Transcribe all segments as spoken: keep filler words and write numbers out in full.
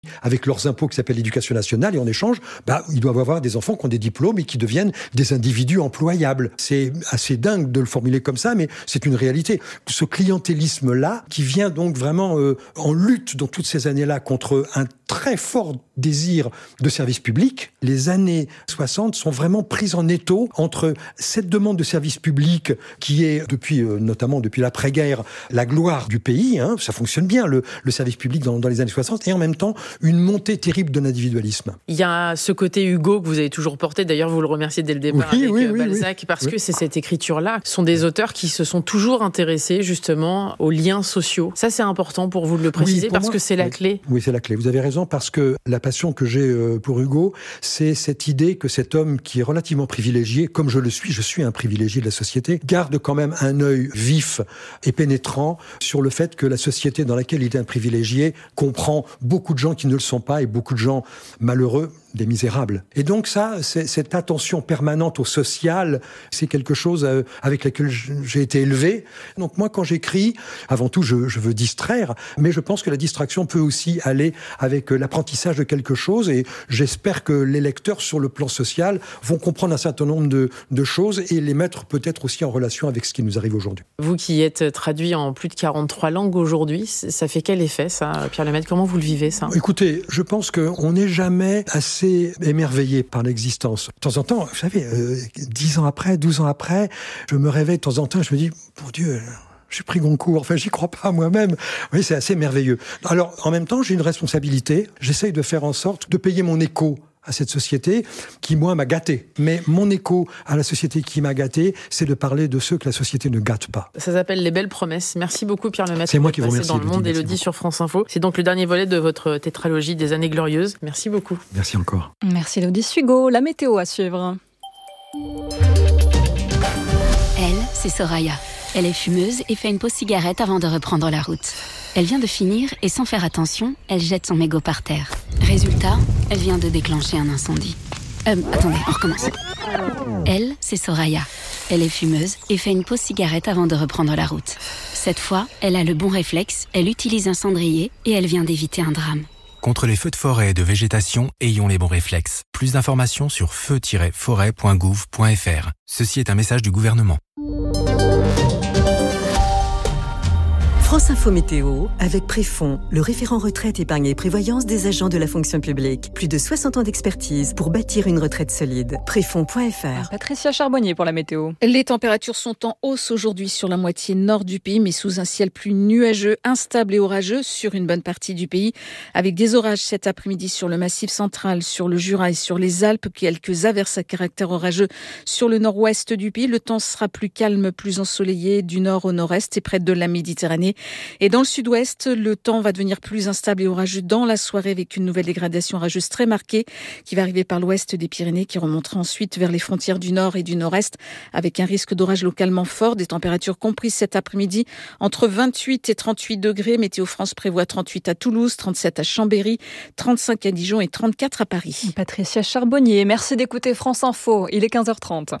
avec leurs impôts qui s'appellent l'éducation nationale, et en échange, bah, ils doivent avoir des enfants qui ont des diplômes et qui deviennent des individus employables. C'est assez dingue de le formuler comme ça, mais c'est une réalité. Ce clientélisme-là, qui vient donc vraiment euh, en lutte dans toutes ces années-là contre un très fort désir de service public, les années soixante sont vraiment prises en étau entre cette demande de service public qui est, depuis euh, notamment depuis l'après-guerre, la gloire du pays, hein, ça fonctionne bien le, le service public dans, dans les années soixante, et en même temps une montée terrible de l'individualisme. Il y a ce côté Hugo que vous avez toujours porté, d'ailleurs vous le remerciez dès le départ oui, avec oui, oui, Balzac, oui. parce oui. que c'est cette écriture-là. Ce sont des auteurs qui se sont toujours intéressés justement aux liens sociaux. Ça c'est important pour vous de le préciser, oui, parce moi, que c'est la oui, clé. Oui, c'est la clé. Vous avez raison, parce que la passion que j'ai pour Hugo, c'est cette idée que cet homme qui est relativement privilégié, comme je le suis, je suis un privilégié de la société, garde quand même un œil vif et pénétrant sur le fait que la société dans laquelle il est un privilégié comprend beaucoup de gens qui ne le sont pas et beaucoup de gens malheureux, des misérables. Et donc ça, c'est, cette attention permanente au social, c'est quelque chose euh, avec laquelle j'ai été élevé. Donc moi, quand j'écris, avant tout, je, je veux distraire, mais je pense que la distraction peut aussi aller avec euh, l'apprentissage de quelque chose, et j'espère que les lecteurs, sur le plan social, vont comprendre un certain nombre de, de choses et les mettre peut-être aussi en relation avec ce qui nous arrive aujourd'hui. Vous qui êtes traduit en plus de quarante-trois langues aujourd'hui, ça fait quel effet ça, Pierre Lemaitre? Comment vous le vivez ça? Écoutez, je pense qu'on n'est jamais assez émerveillé par l'existence. De temps en temps, vous savez, euh, dix ans après, douze ans après, je me réveille de temps en temps et je me dis, mon Dieu, j'ai pris Goncourt, enfin j'y crois pas moi-même. Oui, c'est assez merveilleux. Alors, en même temps, j'ai une responsabilité. J'essaye de faire en sorte de payer mon écho à cette société qui, moi, m'a gâté. Mais mon écho à la société qui m'a gâté, c'est de parler de ceux que la société ne gâte pas. Ça s'appelle Les Belles Promesses. Merci beaucoup, Pierre Lemaitre. C'est moi qui vous remercie. Dans Le Monde, Élodie sur France Info. C'est donc le dernier volet de votre tétralogie des années glorieuses. Merci beaucoup. Merci encore. Merci Élodie Sugo. La météo à suivre. Elle, c'est Soraya. Elle est fumeuse et fait une pause cigarette avant de reprendre la route. Elle vient de finir et sans faire attention, elle jette son mégot par terre. Résultat, elle vient de déclencher un incendie. Euh, attendez, on recommence. Elle, c'est Soraya. Elle est fumeuse et fait une pause cigarette avant de reprendre la route. Cette fois, elle a le bon réflexe, elle utilise un cendrier et elle vient d'éviter un drame. Contre les feux de forêt et de végétation, ayons les bons réflexes. Plus d'informations sur feu tiret forêt point gouv point f r. Ceci est un message du gouvernement. France Info Météo, avec Préfond, le référent retraite, épargne et prévoyance des agents de la fonction publique. Plus de soixante ans d'expertise pour bâtir une retraite solide. Préfond point f r. Patricia Charbonnier pour la météo. Les températures sont en hausse aujourd'hui sur la moitié nord du pays, mais sous un ciel plus nuageux, instable et orageux sur une bonne partie du pays, avec des orages cet après-midi sur le Massif central, sur le Jura et sur les Alpes, quelques averses à caractère orageux sur le nord-ouest du pays. Le temps sera plus calme, plus ensoleillé du nord au nord-est et près de la Méditerranée. Et dans le sud-ouest, le temps va devenir plus instable et orageux dans la soirée, avec une nouvelle dégradation orageuse très marquée qui va arriver par l'ouest des Pyrénées, qui remontera ensuite vers les frontières du nord et du nord-est, avec un risque d'orage localement fort. Des températures comprises cet après-midi entre vingt-huit et trente-huit degrés. Météo France prévoit trente-huit à Toulouse, trente-sept à Chambéry, trente-cinq à Dijon et trente-quatre à Paris. Patricia Charbonnier, merci d'écouter France Info. Il est quinze heures trente.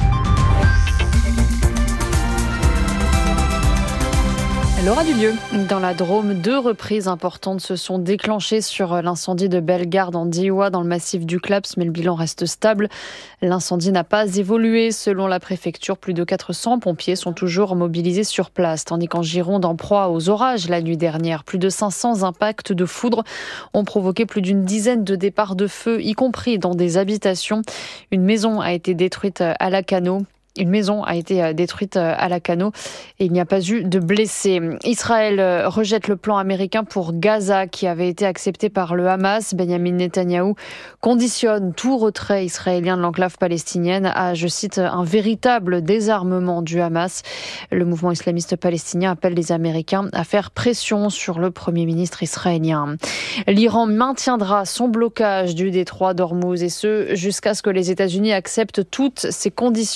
Laura Dulieu. Dans la Drôme, deux reprises importantes se sont déclenchées sur l'incendie de Bellegarde en Diois dans le massif du Claps, mais le bilan reste stable. L'incendie n'a pas évolué. Selon la préfecture, plus de quatre cents pompiers sont toujours mobilisés sur place, tandis qu'en Gironde, en proie aux orages la nuit dernière, plus de cinq cents impacts de foudre ont provoqué plus d'une dizaine de départs de feu, y compris dans des habitations. Une maison a été détruite à Lacanau. Une maison a été détruite à Lacanau et il n'y a pas eu de blessés. Israël rejette le plan américain pour Gaza qui avait été accepté par le Hamas. Benjamin Netanyahou conditionne tout retrait israélien de l'enclave palestinienne à, je cite, un véritable désarmement du Hamas. Le mouvement islamiste palestinien appelle les Américains à faire pression sur le Premier ministre israélien. L'Iran maintiendra son blocage du détroit d'Ormuz et ce jusqu'à ce que les États-Unis acceptent toutes ces conditions.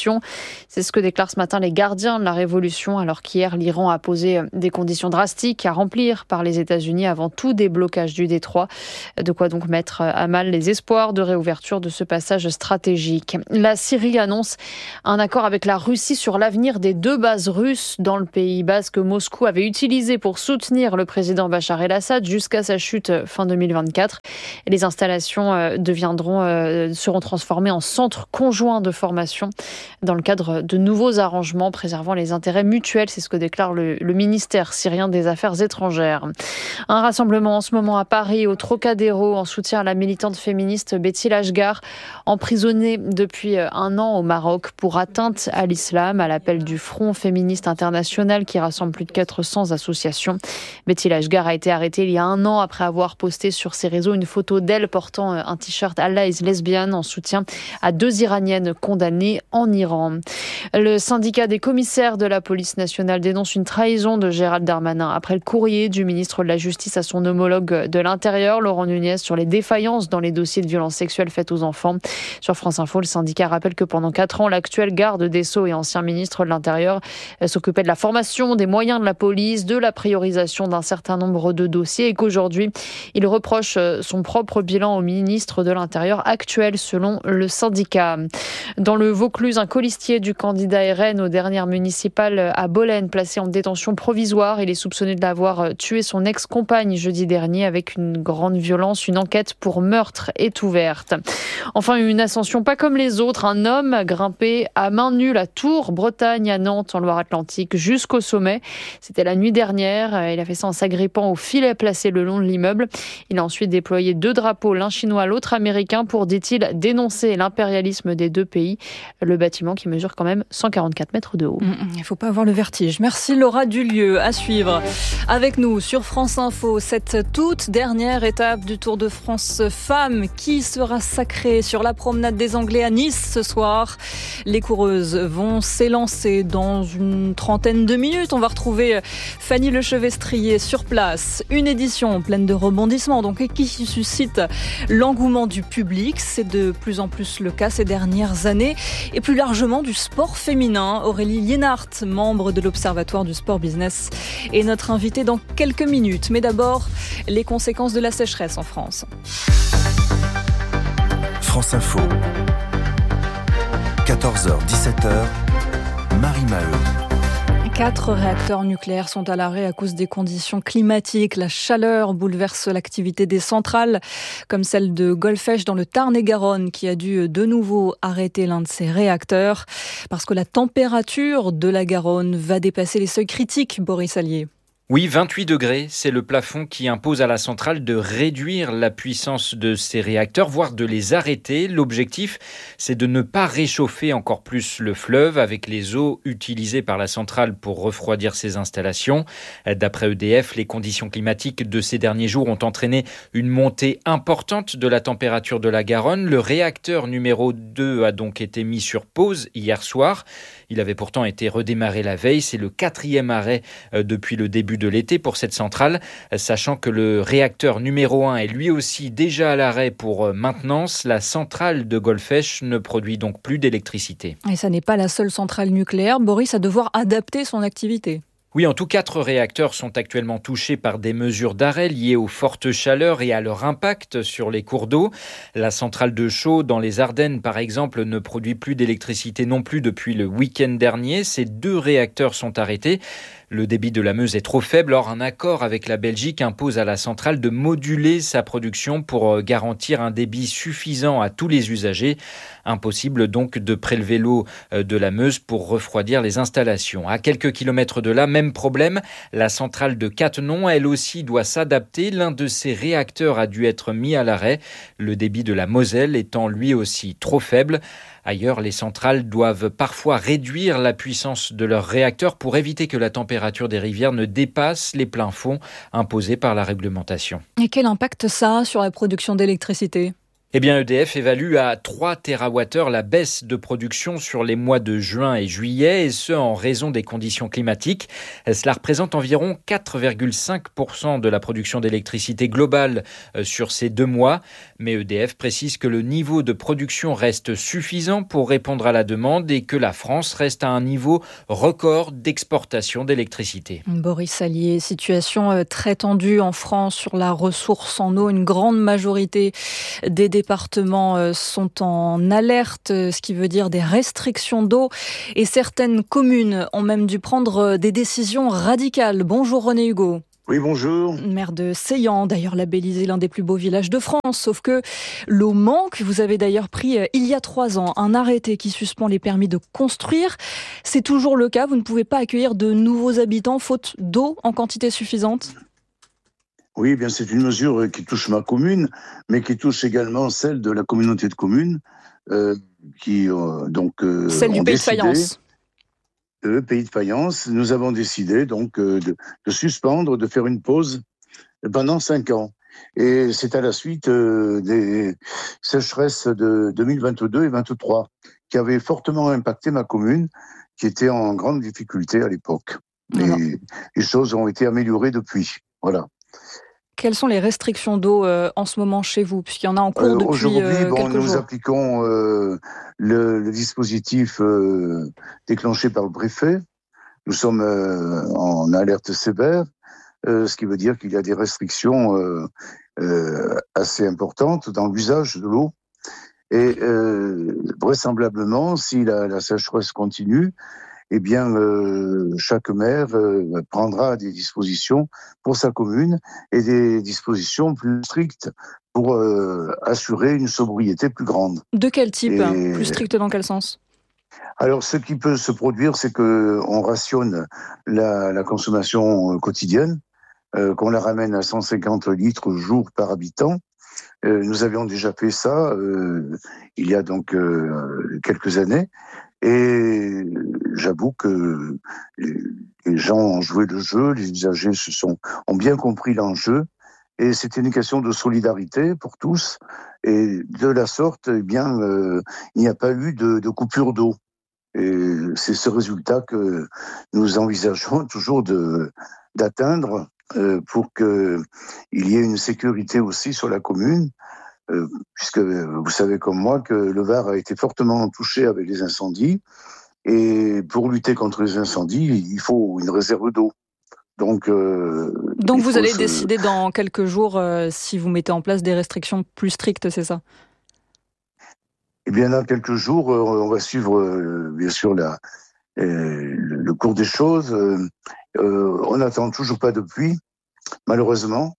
C'est ce que déclarent ce matin les gardiens de la révolution, alors qu'hier, l'Iran a posé des conditions drastiques à remplir par les États-Unis avant tout déblocage du détroit. De quoi donc mettre à mal les espoirs de réouverture de ce passage stratégique. La Syrie annonce un accord avec la Russie sur l'avenir des deux bases russes dans le Pays basque que Moscou avait utilisé pour soutenir le président Bachar el-Assad jusqu'à sa chute fin deux mille vingt-quatre. Et les installations deviendront, seront transformées en centres conjoints de formation dans le cadre de nouveaux arrangements préservant les intérêts mutuels. C'est ce que déclare le, le ministère syrien des Affaires étrangères. Un rassemblement en ce moment à Paris, au Trocadéro, en soutien à la militante féministe Betty Lachgar, emprisonnée depuis un an au Maroc pour atteinte à l'islam, à l'appel du Front féministe international qui rassemble plus de quatre cents associations. Betty Lachgar a été arrêtée il y a un an après avoir posté sur ses réseaux une photo d'elle portant un t-shirt Allah is lesbian en soutien à deux Iraniennes condamnées en Iran. Le syndicat des commissaires de la police nationale dénonce une trahison de Gérald Darmanin après le courrier du ministre de la Justice à son homologue de l'Intérieur, Laurent Nunez, sur les défaillances dans les dossiers de violences sexuelles faites aux enfants. Sur France Info, le syndicat rappelle que pendant quatre ans, l'actuel garde des Sceaux et ancien ministre de l'Intérieur s'occupait de la formation, des moyens de la police, de la priorisation d'un certain nombre de dossiers et qu'aujourd'hui, il reproche son propre bilan au ministre de l'Intérieur actuel, selon le syndicat. Dans le Vaucluse, un colistier du candidat R N aux dernières municipales à Bolène, placé en détention provisoire. Il est soupçonné d'avoir tué son ex-compagne jeudi dernier avec une grande violence. Une enquête pour meurtre est ouverte. Enfin, une ascension pas comme les autres. Un homme a grimpé à main nue la Tour Bretagne à Nantes, en Loire-Atlantique, jusqu'au sommet. C'était la nuit dernière. Il a fait ça en s'agrippant au filet placé le long de l'immeuble. Il a ensuite déployé deux drapeaux, l'un chinois, l'autre américain, pour, dit-il, dénoncer l'impérialisme des deux pays. Le bâtiment qui mesure quand même cent quarante-quatre mètres de haut. Il ne faut pas avoir le vertige. Merci Laura Dulieu. À suivre avec nous sur France Info, cette toute dernière étape du Tour de France Femmes qui sera sacrée sur la promenade des Anglais à Nice ce soir. Les coureuses vont s'élancer dans une trentaine de minutes. On va retrouver Fanny Lechevestrier sur place. Une édition pleine de rebondissements, donc, et qui suscite l'engouement du public. C'est de plus en plus le cas ces dernières années. Et plus largement du sport féminin. Aurélie Lienhardt, membre de l'Observatoire du Sport Business, est notre invitée dans quelques minutes. Mais d'abord, les conséquences de la sécheresse en France. France Info. quatorze heures dix-sept heures. Marie Maheu. Quatre réacteurs nucléaires sont à l'arrêt à cause des conditions climatiques. La chaleur bouleverse l'activité des centrales, comme celle de Golfech dans le Tarn-et-Garonne, qui a dû de nouveau arrêter l'un de ses réacteurs, parce que la température de la Garonne va dépasser les seuils critiques, Boris Allier. Oui, vingt-huit degrés, c'est le plafond qui impose à la centrale de réduire la puissance de ses réacteurs, voire de les arrêter. L'objectif, c'est de ne pas réchauffer encore plus le fleuve avec les eaux utilisées par la centrale pour refroidir ses installations. D'après E D F, les conditions climatiques de ces derniers jours ont entraîné une montée importante de la température de la Garonne. Le réacteur numéro deux a donc été mis sur pause hier soir. Il avait pourtant été redémarré la veille. C'est le quatrième arrêt depuis le début de l'été pour cette centrale, sachant que le réacteur numéro un est lui aussi déjà à l'arrêt pour maintenance. La centrale de Golfech ne produit donc plus d'électricité. Et ça n'est pas la seule centrale nucléaire, Boris, à devoir adapter son activité. Oui, en tout, quatre réacteurs sont actuellement touchés par des mesures d'arrêt liées aux fortes chaleurs et à leur impact sur les cours d'eau. La centrale de Chaux, dans les Ardennes, par exemple, ne produit plus d'électricité non plus depuis le week-end dernier. Ces deux réacteurs sont arrêtés. Le débit de la Meuse est trop faible, or un accord avec la Belgique impose à la centrale de moduler sa production pour garantir un débit suffisant à tous les usagers. Impossible donc de prélever l'eau de la Meuse pour refroidir les installations. À quelques kilomètres de là, même problème, la centrale de Cattenom, elle aussi, doit s'adapter. L'un de ses réacteurs a dû être mis à l'arrêt, le débit de la Moselle étant lui aussi trop faible. Ailleurs, les centrales doivent parfois réduire la puissance de leurs réacteurs pour éviter que la température des rivières ne dépasse les pleins fonds imposés par la réglementation. Et quel impact ça a sur la production d'électricité ? Eh bien, E D F évalue à trois térawattheures la baisse de production sur les mois de juin et juillet, et ce, en raison des conditions climatiques. Cela représente environ quatre virgule cinq pour cent de la production d'électricité globale sur ces deux mois. Mais E D F précise que le niveau de production reste suffisant pour répondre à la demande et que la France reste à un niveau record d'exportation d'électricité. Boris Sallier, situation très tendue en France sur la ressource en eau. Une grande majorité des départements sont en alerte, ce qui veut dire des restrictions d'eau. Et certaines communes ont même dû prendre des décisions radicales. Bonjour René Hugo. Oui, bonjour. Maire de Seillan, d'ailleurs labellisé l'un des plus beaux villages de France. Sauf que l'eau manque. Vous avez d'ailleurs pris, il y a trois ans, un arrêté qui suspend les permis de construire. C'est toujours le cas. Vous ne pouvez pas accueillir de nouveaux habitants faute d'eau en quantité suffisante ? Oui, eh bien c'est une mesure qui touche ma commune, mais qui touche également celle de la communauté de communes, euh, qui euh, donc euh, celle du Pays de Fayence. Le Pays de Fayence, nous avons décidé donc euh, de, de suspendre, de faire une pause pendant cinq ans. Et c'est à la suite euh, des sécheresses de deux mille vingt-deux et deux mille vingt-trois qui avaient fortement impacté ma commune, qui était en grande difficulté à l'époque. Alors. Et les choses ont été améliorées depuis. Voilà. Quelles sont les restrictions d'eau euh, en ce moment chez vous, puisqu'il y en a en cours euh, depuis aujourd'hui, euh, bon, quelques nous jours. appliquons euh, le, le dispositif euh, déclenché par le préfet. Nous sommes euh, en alerte sévère, euh, ce qui veut dire qu'il y a des restrictions euh, euh, assez importantes dans l'usage de l'eau. Et euh, vraisemblablement, si la, la sécheresse continue, eh bien, euh, chaque maire euh, prendra des dispositions pour sa commune et des dispositions plus strictes pour euh, assurer une sobriété plus grande. De quel type ? Et... Plus stricte dans quel sens ? Alors, ce qui peut se produire, c'est que on rationne la, la consommation quotidienne, euh, qu'on la ramène à cent cinquante litres jour par habitant. Euh, nous avions déjà fait ça euh, il y a donc euh, quelques années. Et j'avoue que les gens ont joué le jeu, les usagers se sont, ont bien compris l'enjeu, et c'était une question de solidarité pour tous. Et de la sorte, eh bien, euh, il n'y a pas eu de, de coupure d'eau. Et c'est ce résultat que nous envisageons toujours de, d'atteindre euh, pour qu'il y ait une sécurité aussi sur la commune. Euh, puisque vous savez comme moi que le Var a été fortement touché avec les incendies, et pour lutter contre les incendies, il faut une réserve d'eau. Donc, euh, Donc vous allez se... décider dans quelques jours euh, si vous mettez en place des restrictions plus strictes, c'est ça ? Eh bien, dans quelques jours, euh, on va suivre euh, bien sûr la, euh, le cours des choses. Euh, on n'attend toujours pas de pluie, malheureusement.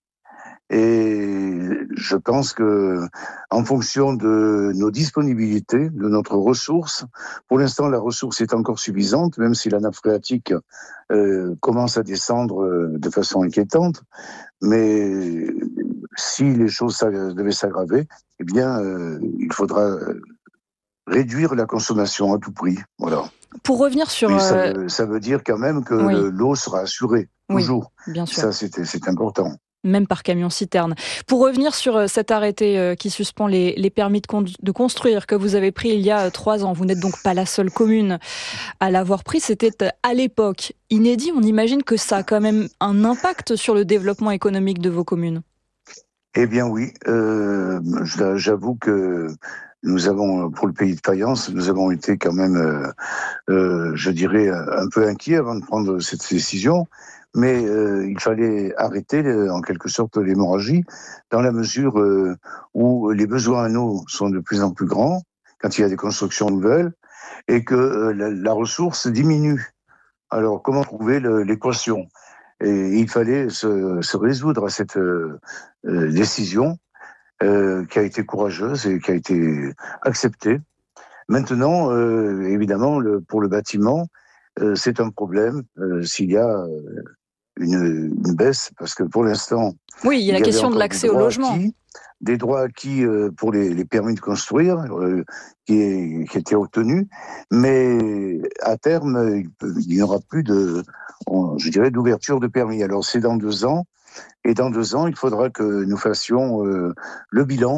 Et je pense que, en fonction de nos disponibilités, de notre ressource, pour l'instant la ressource est encore suffisante, même si la nappe phréatique euh, commence à descendre euh, de façon inquiétante. Mais si les choses devaient s'aggraver, eh bien, euh, il faudra réduire la consommation à tout prix. Voilà. Pour revenir sur... Et ça, euh... ça veut dire quand même que oui. l'eau sera assurée, toujours. Oui, bien sûr. Ça, c'est, c'est important. Même par camion-citerne. Pour revenir sur cet arrêté qui suspend les, les permis de, con- de construire que vous avez pris il y a trois ans, vous n'êtes donc pas la seule commune à l'avoir pris. C'était à l'époque inédit. On imagine que ça a quand même un impact sur le développement économique de vos communes. Eh bien oui, euh, j'avoue que nous avons, pour le Pays de Fayence, nous avons été quand même, euh, euh, je dirais, un peu inquiets avant de prendre cette décision. Mais euh, il fallait arrêter en quelque sorte l'hémorragie dans la mesure euh, où les besoins en eau sont de plus en plus grands quand il y a des constructions nouvelles et que euh, la, la ressource diminue. Alors comment trouver le, l'équation ? Et il fallait se, se résoudre à cette euh, décision euh, qui a été courageuse et qui a été acceptée. Maintenant, euh, évidemment, le, pour le bâtiment, euh, c'est un problème euh, s'il y a euh, Une, une baisse, parce que pour l'instant... Oui, il y a la question de l'accès au logement. Acquis, des droits acquis euh, pour les, les permis de construire, euh, qui, est, qui étaient obtenus, mais à terme, il, peut, il n'y aura plus de, on, je dirais, d'ouverture de permis. Alors c'est dans deux ans, et dans deux ans, il faudra que nous fassions euh, le bilan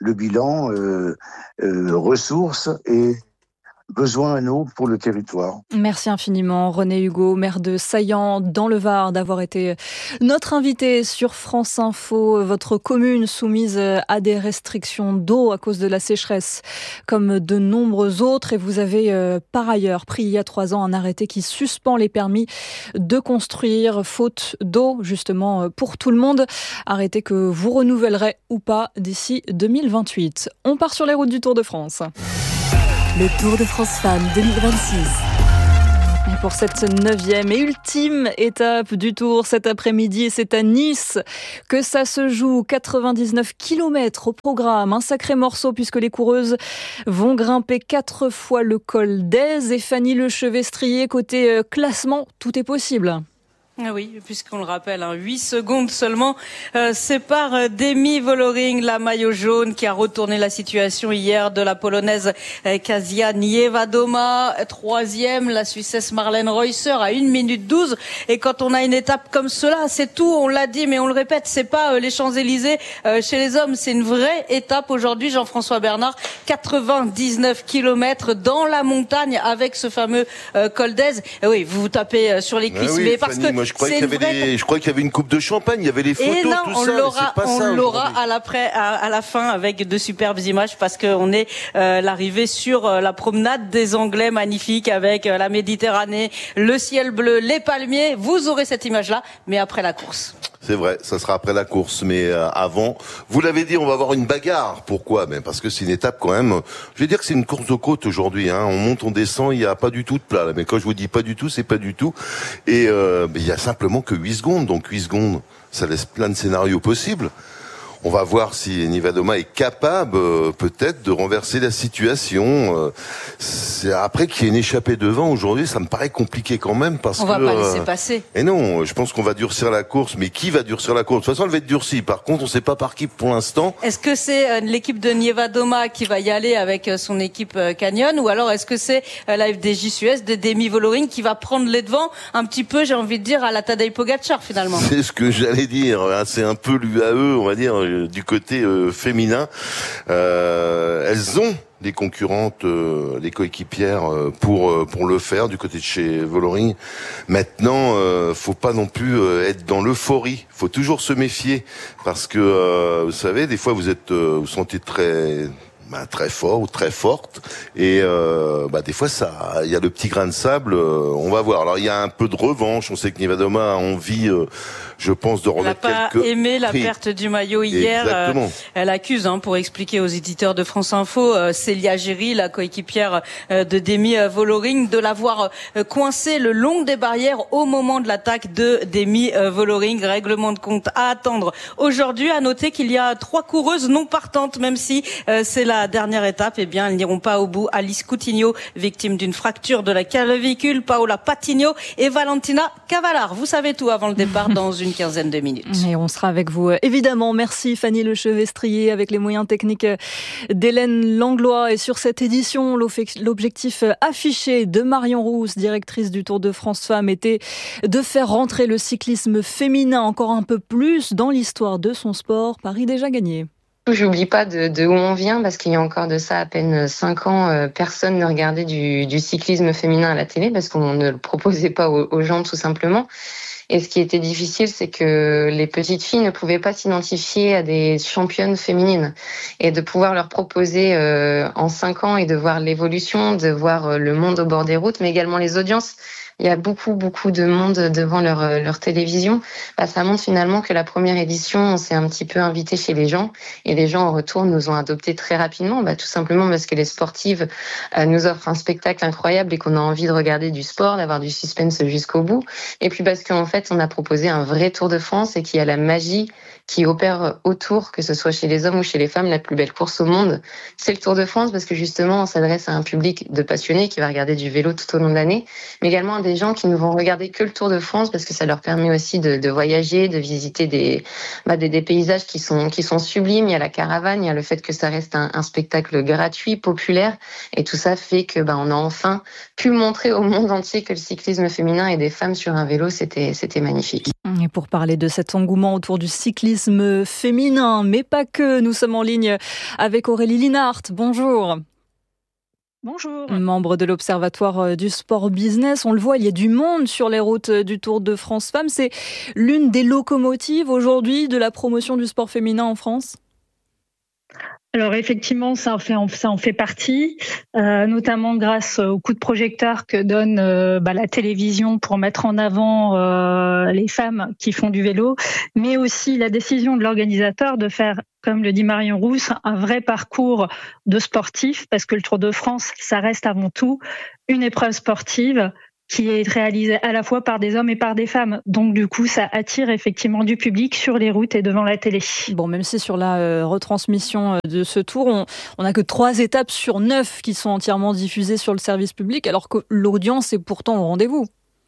le bilan euh, euh, ressources et besoin en eau pour le territoire. Merci infiniment René Hugo, maire de Saillant dans le Var, d'avoir été notre invité sur France Info. Votre commune soumise à des restrictions d'eau à cause de la sécheresse, comme de nombreux autres, et vous avez euh, par ailleurs pris il y a trois ans un arrêté qui suspend les permis de construire faute d'eau, justement pour tout le monde. Arrêté que vous renouvellerez ou pas d'ici deux mille vingt-huit. On part sur les routes du Tour de France. Le Tour de France Femmes deux mille vingt-six. Et pour cette neuvième et ultime étape du Tour cet après-midi, c'est à Nice que ça se joue. quatre-vingt-dix-neuf kilomètres au programme, un sacré morceau puisque les coureuses vont grimper quatre fois le col d'Aise. Et Fanny Lechevestrier, côté classement, tout est possible. Oui, puisqu'on le rappelle, hein, huit secondes seulement euh, séparent euh, Demi Vollering, la maillot jaune, qui a retourné la situation hier de la Polonaise euh, Kasia Niewedoma. Troisième, la Suissesse Marlène Reusser à une minute douze. Et quand on a une étape comme cela, c'est tout, on l'a dit, mais on le répète, c'est pas euh, les Champs-Élysées euh, chez les hommes, c'est une vraie étape aujourd'hui, Jean-François Bernard. quatre-vingt-dix-neuf kilomètres dans la montagne avec ce fameux euh, col d'Aise. Et oui, vous vous tapez euh, sur les cuisses, ah oui, mais parce Fanny, que moi, je croyais qu'il y avait des, je croyais qu'il y avait une coupe de champagne, il y avait les photos, et non, tout on ça. L'aura, c'est pas on ça, l'aura à l'après, à, à la fin avec de superbes images parce qu'on est euh, l'arrivée sur euh, la promenade des Anglais magnifique avec euh, la Méditerranée, le ciel bleu, les palmiers. Vous aurez cette image-là, mais après la course. C'est vrai, ça sera après la course, mais euh, avant, vous l'avez dit, on va avoir une bagarre. Pourquoi? Ben parce que c'est une étape quand même. Je vais dire que c'est une course de côte aujourd'hui. Hein. On monte, on descend, il y a pas du tout de plat. Là. Mais quand je vous dis pas du tout, c'est pas du tout. Et euh, ben, il y a simplement que huit secondes. Donc huit secondes, ça laisse plein de scénarios possibles. On va voir si Niewedoma est capable, euh, peut-être, de renverser la situation. Euh, c'est après qu'il y ait une échappée devant aujourd'hui, ça me paraît compliqué quand même parce on que. On va pas euh, laisser passer. Et non, je pense qu'on va durcir la course. Mais qui va durcir la course? De toute façon, elle va être durcie. Par contre, on ne sait pas par qui pour l'instant. Est-ce que c'est euh, l'équipe de Niewedoma qui va y aller avec euh, son équipe euh, Canyon, ou alors est-ce que c'est euh, la F D J Suez de Demi Vollering qui va prendre les devants un petit peu, j'ai envie de dire, à la Tadej Pogacar finalement? C'est ce que j'allais dire. C'est un peu l'U A E, on va dire, du côté euh, féminin. Euh, elles ont des concurrentes, euh, des coéquipières euh, pour euh, pour le faire du côté de chez Vollering. Maintenant, euh, faut pas non plus euh, être dans l'euphorie. Faut toujours se méfier parce que euh, vous savez, des fois vous êtes, euh, vous sentez très bah, très fort ou très forte et euh, bah des fois ça, il y a le petit grain de sable. Euh, on va voir. Alors il y a un peu de revanche. On sait que Niewedoma a envie, euh, je pense, de remettre quelques. Elle n'a pas aimé la prix. perte du maillot hier. Exactement. Euh, elle accuse, hein, pour expliquer aux éditeurs de France Info, euh, Célia Géry, la coéquipière euh, de Demi Vollering, de l'avoir euh, coincé le long des barrières au moment de l'attaque de Demi euh, Vollering. Règlement de compte à attendre aujourd'hui. À noter qu'il y a trois coureuses non partantes, même si euh, c'est la dernière étape. Eh bien, elles n'iront pas au bout. Alice Coutinho, victime d'une fracture de la clavicule, Paola Patino et Valentina Cavallard. Vous savez tout avant le départ dans une quinzaine de minutes. Et on sera avec vous, évidemment. Merci Fanny Lechevestrier, avec les moyens techniques d'Hélène Langlois. Et sur cette édition, l'objectif affiché de Marion Rousse, directrice du Tour de France Femmes, était de faire rentrer le cyclisme féminin encore un peu plus dans l'histoire de son sport. Paris déjà gagné. J'oublie pas de, de où on vient, parce qu'il y a encore de ça à peine cinq ans, euh, personne ne regardait du, du cyclisme féminin à la télé parce qu'on ne le proposait pas aux, aux gens tout simplement. Et ce qui était difficile, c'est que les petites filles ne pouvaient pas s'identifier à des championnes féminines. Et de pouvoir leur proposer euh, en cinq ans et de voir l'évolution, de voir le monde au bord des routes, mais également les audiences. Il y a beaucoup, beaucoup de monde devant leur, leur télévision. Bah, ça montre finalement que la première édition, on s'est un petit peu invité chez les gens. Et les gens, en retour, nous ont adoptés très rapidement. Bah, tout simplement parce que les sportives euh, nous offrent un spectacle incroyable et qu'on a envie de regarder du sport, d'avoir du suspense jusqu'au bout. Et puis parce qu'en fait, on a proposé un vrai Tour de France et qu'il y a la magie qui opère autour, que ce soit chez les hommes ou chez les femmes. La plus belle course au monde, c'est le Tour de France, parce que justement, on s'adresse à un public de passionnés qui va regarder du vélo tout au long de l'année, mais également à des gens qui ne vont regarder que le Tour de France, parce que ça leur permet aussi de, de voyager, de visiter des, bah, des, des paysages qui sont, qui sont sublimes. Il y a la caravane, il y a le fait que ça reste un, un spectacle gratuit, populaire, et tout ça fait que bah, on a enfin pu montrer au monde entier que le cyclisme féminin et des femmes sur un vélo, c'était, c'était magnifique. Et pour parler de cet engouement autour du cyclisme féminin, mais pas que, nous sommes en ligne avec Aurélie Linhart. Bonjour. Bonjour. Membre de l'Observatoire du sport business. On le voit, il y a du monde sur les routes du Tour de France Femmes. C'est l'une des locomotives aujourd'hui de la promotion du sport féminin en France ? Alors effectivement, ça en fait, ça en fait partie, euh, notamment grâce au coup de projecteur que donne euh, bah, la télévision pour mettre en avant euh, les femmes qui font du vélo, mais aussi la décision de l'organisateur de faire, comme le dit Marion Rousse, un vrai parcours de sportifs, parce que le Tour de France, ça reste avant tout une épreuve sportive qui est réalisée à la fois par des hommes et par des femmes. Donc du coup, ça attire effectivement du public sur les routes et devant la télé. Bon, même si sur la euh, retransmission de ce tour, on n'a que trois étapes sur neuf qui sont entièrement diffusées sur le service public, alors que l'audience est pourtant au rendez-vous.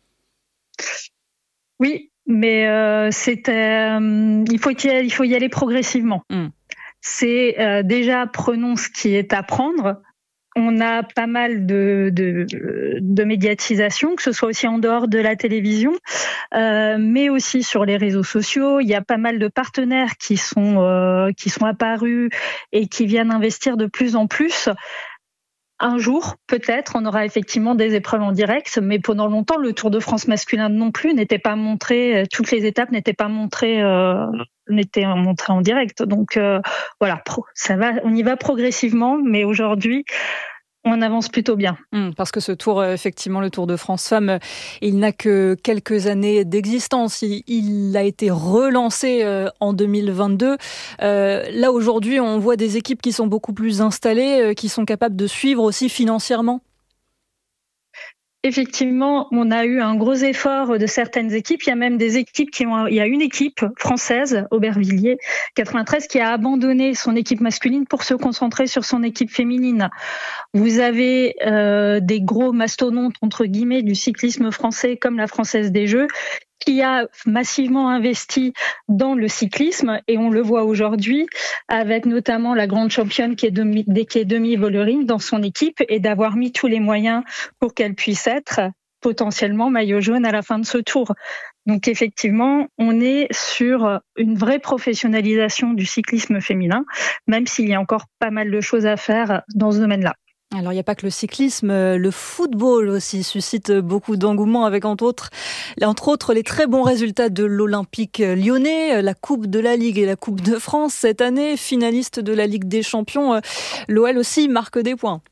Oui, mais euh, c'est, euh, il, faut y aller, il faut y aller progressivement. Mm. C'est euh, déjà, prenons ce qui est à prendre. On a pas mal de, de, de médiatisation, que ce soit aussi en dehors de la télévision, euh, mais aussi sur les réseaux sociaux. Il y a pas mal de partenaires qui sont, euh, qui sont apparus et qui viennent investir de plus en plus. Un jour, peut-être, on aura effectivement des épreuves en direct, mais pendant longtemps, le Tour de France masculin non plus n'était pas montré, toutes les étapes n'étaient pas montrées, euh, n'étaient montrées en direct. Donc euh, voilà, ça va, on y va progressivement, mais aujourd'hui, on avance plutôt bien. Mmh, parce que ce tour, effectivement, le Tour de France Femmes, il n'a que quelques années d'existence. Il, il a été relancé euh, en deux mille vingt-deux. Euh, là, aujourd'hui, on voit des équipes qui sont beaucoup plus installées, euh, qui sont capables de suivre aussi financièrement. Effectivement, on a eu un gros effort de certaines équipes. Il y a même des équipes qui ont, il y a une équipe française, Aubervilliers quatre-vingt-treize, qui a abandonné son équipe masculine pour se concentrer sur son équipe féminine. Vous avez euh, des gros mastodontes, entre guillemets, du cyclisme français, comme la Française des Jeux, qui a massivement investi dans le cyclisme, et on le voit aujourd'hui avec notamment la grande championne qui est Demi, qui est Demi Vollering dans son équipe, et d'avoir mis tous les moyens pour qu'elle puisse être potentiellement maillot jaune à la fin de ce tour. Donc effectivement, on est sur une vraie professionnalisation du cyclisme féminin, même s'il y a encore pas mal de choses à faire dans ce domaine-là. Alors, il n'y a pas que le cyclisme, le football aussi suscite beaucoup d'engouement avec, entre autres, entre autres, les très bons résultats de l'Olympique lyonnais, la Coupe de la Ligue et la Coupe de France cette année, finaliste de la Ligue des Champions. L'O L aussi marque des points.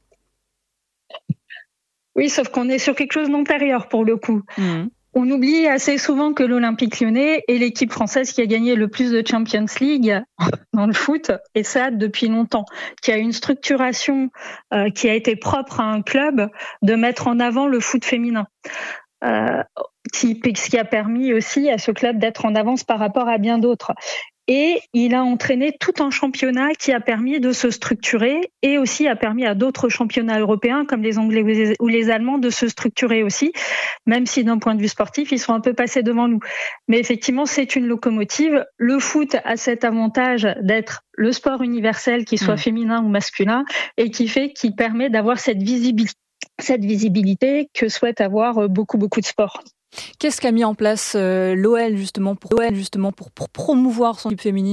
Oui, sauf qu'on est sur quelque chose d'antérieur pour le coup. Mmh. On oublie assez souvent que l'Olympique lyonnais est l'équipe française qui a gagné le plus de Champions League dans le foot, et ça depuis longtemps, qui a une structuration euh, qui a été propre à un club de mettre en avant le foot féminin. Euh, qui, ce qui a permis aussi à ce club d'être en avance par rapport à bien d'autres. Et il a entraîné tout un championnat qui a permis de se structurer, et aussi a permis à d'autres championnats européens comme les Anglais ou les Allemands de se structurer aussi, même si d'un point de vue sportif, ils sont un peu passés devant nous. Mais effectivement, c'est une locomotive. Le foot a cet avantage d'être le sport universel, qu'il soit mmh. féminin ou masculin, et qui fait, qui permet d'avoir cette visibilité, cette visibilité que souhaitent avoir beaucoup, beaucoup de sports. Qu'est-ce qu'a mis en place euh, l'O L justement pour, l'O L justement pour, pour promouvoir son équipe féminine ?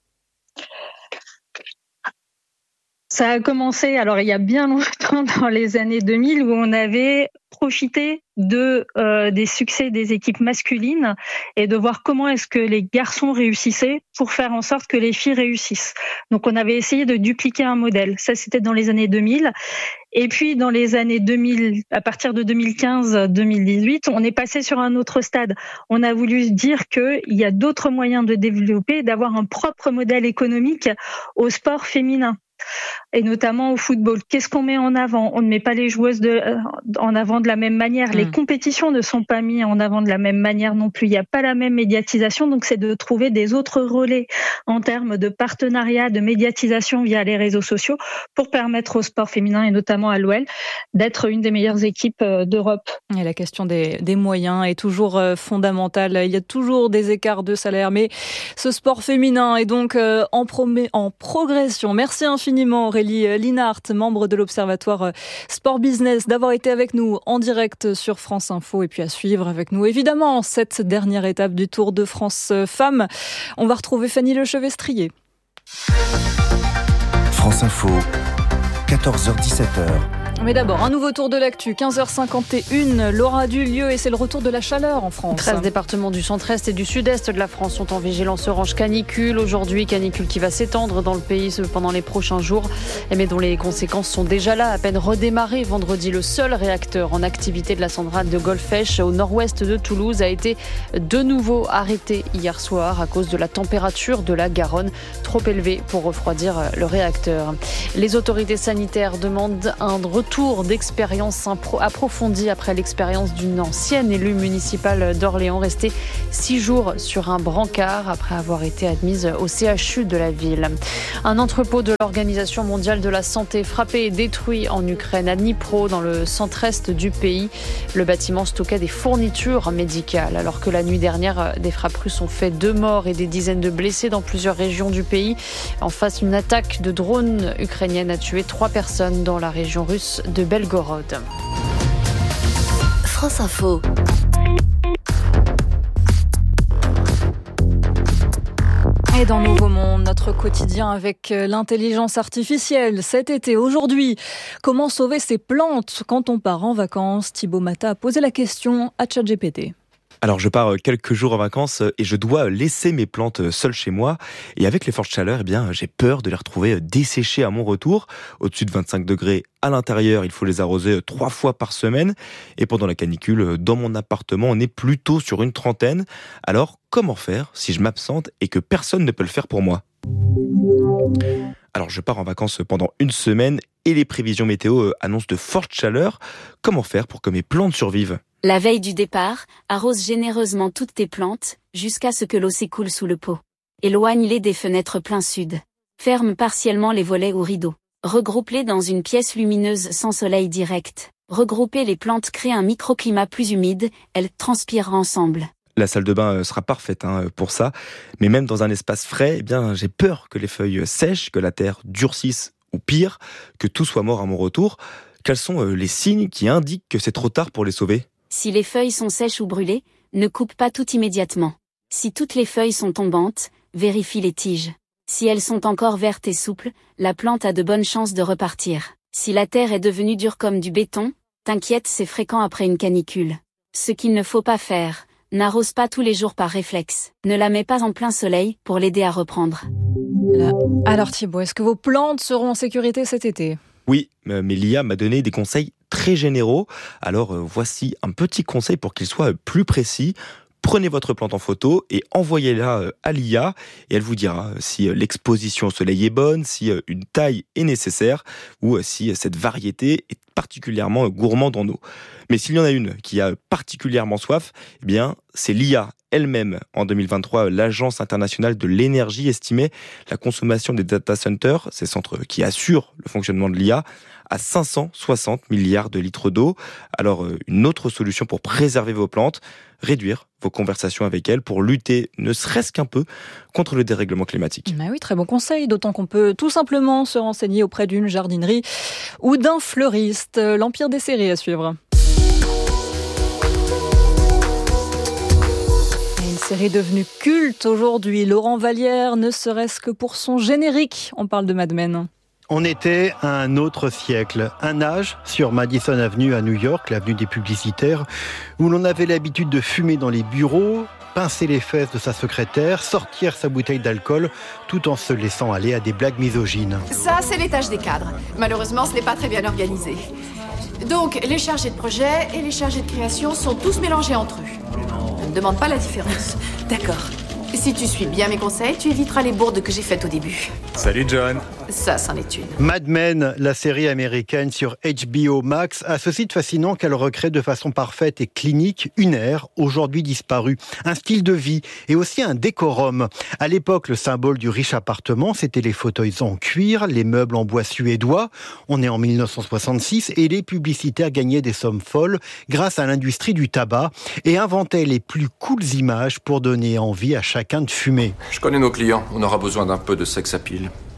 Ça a commencé, alors il y a bien longtemps, dans les années deux mille, où on avait profité de euh, des succès des équipes masculines et de voir comment est-ce que les garçons réussissaient pour faire en sorte que les filles réussissent. Donc on avait essayé de dupliquer un modèle. Ça, c'était dans les années deux mille. Et puis dans les années deux mille, à partir de deux mille quinze deux mille dix-huit, on est passé sur un autre stade. On a voulu dire qu'il y a d'autres moyens de développer, d'avoir un propre modèle économique au sport féminin, et notamment au football. Qu'est-ce qu'on met en avant ? On ne met pas les joueuses de, euh, en avant de la même manière. Mmh. Les compétitions ne sont pas mises en avant de la même manière non plus. Il n'y a pas la même médiatisation, donc c'est de trouver des autres relais en termes de partenariat, de médiatisation via les réseaux sociaux pour permettre au sport féminin, et notamment à l'O L, d'être une des meilleures équipes d'Europe. Et la question des, des moyens est toujours fondamentale. Il y a toujours des écarts de salaire, mais ce sport féminin est donc en, promé- en progression. Merci infiniment. infiniment Aurélie Linhart, membre de l'Observatoire Sport Business, d'avoir été avec nous en direct sur France Info et puis à suivre avec nous évidemment cette dernière étape du Tour de France Femmes. On va retrouver Fanny Lechevestrier. France Info, quatorze heures dix-sept heures. Mais d'abord, un nouveau tour de l'actu, quinze heures cinquante et une, Laura Dulieu, et c'est le retour de la chaleur en France. treize départements du centre-est et du sud-est de la France sont en vigilance orange canicule. Aujourd'hui, canicule qui va s'étendre dans le pays pendant les prochains jours, mais dont les conséquences sont déjà là. À peine redémarré vendredi, le seul réacteur en activité de la centrale de Golfech au nord-ouest de Toulouse a été de nouveau arrêté hier soir à cause de la température de la Garonne, trop élevée pour refroidir le réacteur. Les autorités sanitaires demandent un retour Tour d'expérience approfondie après l'expérience d'une ancienne élue municipale d'Orléans restée six jours sur un brancard après avoir été admise au C H U de la ville. Un entrepôt de l'Organisation mondiale de la santé frappé et détruit en Ukraine à Dnipro dans le centre-est du pays. Le bâtiment stockait des fournitures médicales alors que la nuit dernière des frappes russes ont fait deux morts et des dizaines de blessés dans plusieurs régions du pays. En face, une attaque de drones ukrainienne a tué trois personnes dans la région russe de Belgorod. France Info. Et dans Nouveau Monde, notre quotidien avec l'intelligence artificielle. Cet été, aujourd'hui, comment sauver ses plantes quand on part en vacances? Thibaut Mata a posé la question à ChatGPT. Alors je pars quelques jours en vacances et je dois laisser mes plantes seules chez moi. Et avec les fortes chaleurs, eh bien, j'ai peur de les retrouver desséchées à mon retour. Au-dessus de vingt-cinq degrés à l'intérieur, il faut les arroser trois fois par semaine. Et pendant la canicule, dans mon appartement, on est plutôt sur une trentaine. Alors comment faire si je m'absente et que personne ne peut le faire pour moi ? Alors je pars en vacances pendant une semaine et les prévisions météo annoncent de fortes chaleurs. Comment faire pour que mes plantes survivent ? La veille du départ, arrose généreusement toutes tes plantes, jusqu'à ce que l'eau s'écoule sous le pot. Éloigne-les des fenêtres plein sud. Ferme partiellement les volets ou rideaux. Regroupe-les dans une pièce lumineuse sans soleil direct. Regrouper les plantes crée un microclimat plus humide, elles transpirent ensemble. La salle de bain sera parfaite hein, pour ça, mais même dans un espace frais, eh bien, j'ai peur que les feuilles sèchent, que la terre durcisse ou pire, que tout soit mort à mon retour. Quels sont les signes qui indiquent que c'est trop tard pour les sauver ? Si les feuilles sont sèches ou brûlées, ne coupe pas tout immédiatement. Si toutes les feuilles sont tombantes, vérifie les tiges. Si elles sont encore vertes et souples, la plante a de bonnes chances de repartir. Si la terre est devenue dure comme du béton, t'inquiète, c'est fréquent après une canicule. Ce qu'il ne faut pas faire, n'arrose pas tous les jours par réflexe. Ne la mets pas en plein soleil pour l'aider à reprendre. Alors Thibaut, est-ce que vos plantes seront en sécurité cet été ? Oui, mais l'I A m'a donné des conseils très généraux. Alors euh, voici un petit conseil pour qu'il soit plus précis. Prenez votre plante en photo et envoyez-la à l'I A et elle vous dira si l'exposition au soleil est bonne, si une taille est nécessaire ou si cette variété est particulièrement gourmande en eau. Mais s'il y en a une qui a particulièrement soif, eh bien c'est l'I A elle-même. En deux mille vingt-trois, l'Agence internationale de l'énergie estimait la consommation des data centers, ces centres qui assurent le fonctionnement de l'I A, à cinq cent soixante milliards de litres d'eau. Alors, une autre solution pour préserver vos plantes, réduire vos conversations avec elles pour lutter, ne serait-ce qu'un peu, contre le dérèglement climatique. Mais oui, très bon conseil, d'autant qu'on peut tout simplement se renseigner auprès d'une jardinerie ou d'un fleuriste. L'Empire des séries à suivre. Une série devenue culte aujourd'hui. Laurent Vallière, ne serait-ce que pour son générique. On parle de Mad Men. On était à un autre siècle, un âge sur Madison Avenue à New York, l'avenue des publicitaires, où l'on avait l'habitude de fumer dans les bureaux, pincer les fesses de sa secrétaire, sortir sa bouteille d'alcool, tout en se laissant aller à des blagues misogynes. Ça, c'est l'étage des cadres. Malheureusement, ce n'est pas très bien organisé. Donc, les chargés de projet et les chargés de création sont tous mélangés entre eux. Ne me demande pas la différence. D'accord. Si tu suis bien mes conseils, tu éviteras les bourdes que j'ai faites au début. Salut John. Ça, c'en est une. Mad Men, la série américaine sur H B O Max, a ceci de fascinant qu'elle recrée de façon parfaite et clinique une ère aujourd'hui disparue, un style de vie et aussi un décorum. À l'époque, le symbole du riche appartement, c'était les fauteuils en cuir, les meubles en bois suédois. On est en mille neuf cent soixante-six et les publicitaires gagnaient des sommes folles grâce à l'industrie du tabac et inventaient les plus cooles images pour donner envie à chacun de fumer. Je connais nos clients, on aura besoin d'un peu de sex appeal.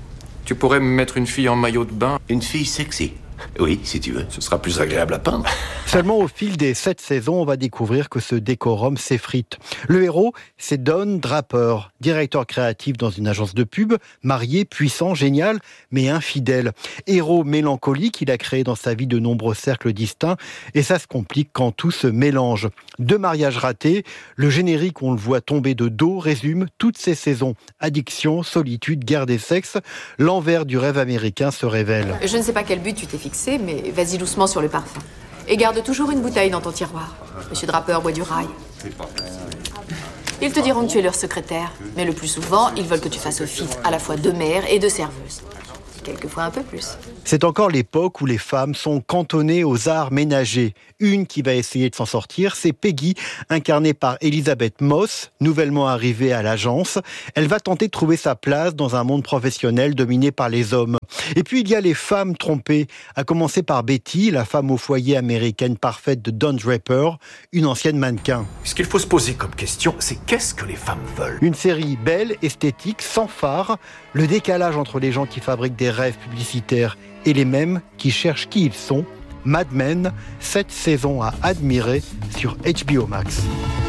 Tu pourrais me mettre une fille en maillot de bain. Une fille sexy. Oui, si tu veux. Ce sera plus agréable à peindre. Seulement au fil des sept saisons, on va découvrir que ce décorum s'effrite. Le héros, c'est Don Draper, directeur créatif dans une agence de pub, marié, puissant, génial, mais infidèle. Héros mélancolique, il a créé dans sa vie de nombreux cercles distincts, et ça se complique quand tout se mélange. Deux mariages ratés, le générique où on le voit tomber de dos résume toutes ces saisons. Addiction, solitude, guerre des sexes, l'envers du rêve américain se révèle. Je ne sais pas quel but tu t'es fixé, mais vas-y doucement sur le parfum. Et garde toujours une bouteille dans ton tiroir. Monsieur Draper boit du rail. Ils te diront que tu es leur secrétaire, mais le plus souvent, ils veulent que tu fasses office à la fois de mère et de serveuse. Quelquefois un peu plus. C'est encore l'époque où les femmes sont cantonnées aux arts ménagers. Une qui va essayer de s'en sortir, c'est Peggy, incarnée par Elisabeth Moss, nouvellement arrivée à l'agence. Elle va tenter de trouver sa place dans un monde professionnel dominé par les hommes. Et puis il y a les femmes trompées, à commencer par Betty, la femme au foyer américaine parfaite de Don Draper, une ancienne mannequin. Ce qu'il faut se poser comme question, c'est qu'est-ce que les femmes veulent ? Une série belle, esthétique, sans phare, le décalage entre les gens qui fabriquent des rêves publicitaires et les mêmes qui cherchent qui ils sont. Mad Men, sept saisons à admirer sur H B O Max.